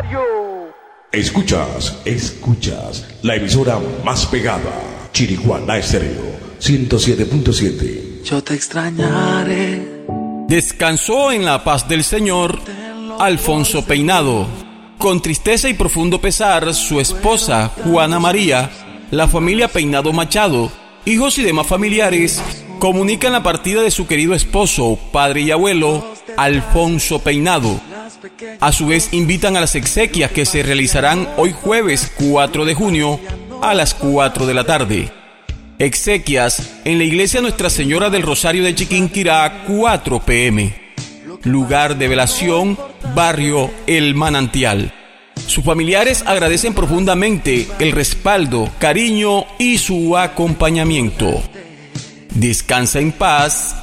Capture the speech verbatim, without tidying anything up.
aniversario. Escuchas, escuchas la emisora más pegada, Chiriguaná Estéreo, ciento siete punto siete. Yo te extrañaré. Descansó en la paz del Señor Alfonso Peinado. Con tristeza y profundo pesar, su esposa, Juana María, la familia Peinado Machado, hijos y demás familiares, comunican la partida de su querido esposo, padre y abuelo, Alfonso Peinado. A su vez, invitan a las exequias que se realizarán hoy jueves cuatro de junio a las cuatro de la tarde. Exequias en la iglesia Nuestra Señora del Rosario de Chiquinquirá, cuatro pe eme. Lugar de velación, barrio El Manantial. Sus familiares agradecen profundamente el respaldo, cariño y su acompañamiento. Descansa en paz,